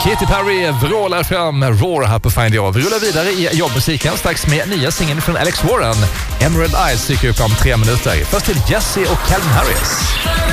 Katy Perry vrålar fram Roar här på Find You. Vi rullar vidare i jobbmusiken strax med nya singeln från Alex Warren. Emerald Eyes dyker upp om 3 minuter. Först till Jessie och Calvin Harris.